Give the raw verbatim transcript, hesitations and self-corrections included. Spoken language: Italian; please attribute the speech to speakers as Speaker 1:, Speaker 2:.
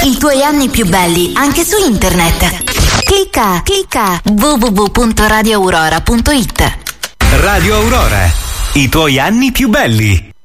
Speaker 1: I tuoi anni più belli anche su internet. Clicca, clicca w w w punto radio aurora punto it.
Speaker 2: Radio Aurora, i tuoi anni più belli.